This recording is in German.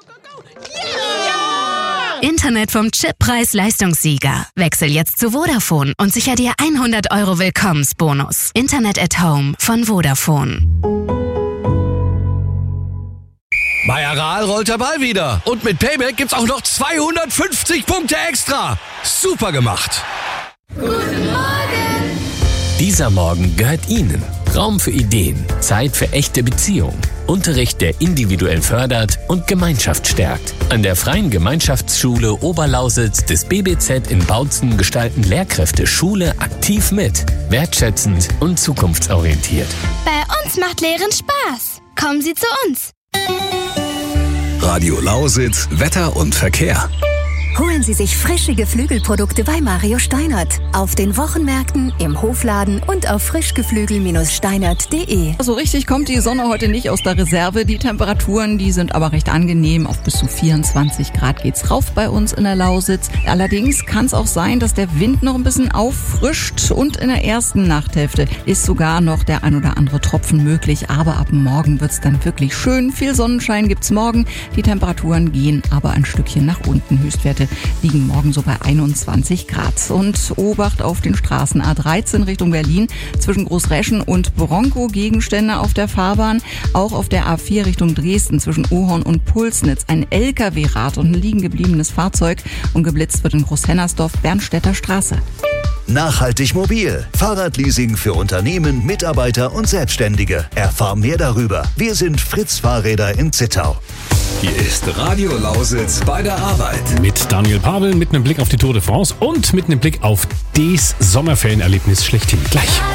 Internet vom Chippreis-Leistungssieger. Wechsel jetzt zu Vodafone und sicher dir 100 € Willkommensbonus. Internet at Home von Vodafone. Bei Aral rollt der Ball wieder. Und mit Payback gibt's auch noch 250 Punkte extra. Super gemacht. Guten Morgen! Dieser Morgen gehört Ihnen. Raum für Ideen, Zeit für echte Beziehungen, Unterricht, der individuell fördert und Gemeinschaft stärkt. An der Freien Gemeinschaftsschule Oberlausitz des BBZ in Bautzen gestalten Lehrkräfte Schule aktiv mit, wertschätzend und zukunftsorientiert. Bei uns macht Lehren Spaß. Kommen Sie zu uns. Radio Lausitz, Wetter und Verkehr. Holen Sie sich frische Geflügelprodukte bei Mario Steinert. Auf den Wochenmärkten, im Hofladen und auf frischgeflügel-steinert.de. So richtig kommt die Sonne heute nicht aus der Reserve. Die Temperaturen, die sind aber recht angenehm. Auf bis zu 24 Grad geht's rauf bei uns in der Lausitz. Allerdings kann es auch sein, dass der Wind noch ein bisschen auffrischt. Und in der ersten Nachthälfte ist sogar noch der ein oder andere Tropfen möglich. Aber ab morgen wird's dann wirklich schön. Viel Sonnenschein gibt's morgen. Die Temperaturen gehen aber ein Stückchen nach unten. Höchstwerte liegen morgen so bei 21 Grad. Und Obacht auf den Straßen A13 Richtung Berlin zwischen Großreschen und Bronkow, Gegenstände auf der Fahrbahn. Auch auf der A4 Richtung Dresden zwischen Ohorn und Pulsnitz ein LKW-Rad und ein liegen gebliebenes Fahrzeug und geblitzt wird in Großhennersdorf, Bernstädter Straße. Nachhaltig mobil. Fahrradleasing für Unternehmen, Mitarbeiter und Selbstständige. Erfahr mehr darüber. Wir sind Fritz Fahrräder in Zittau. Hier ist Radio Lausitz bei der Arbeit. Mit Daniel Pavel, mit einem Blick auf die Tour de France und mit einem Blick auf das Sommerferienerlebnis schlechthin. Gleich.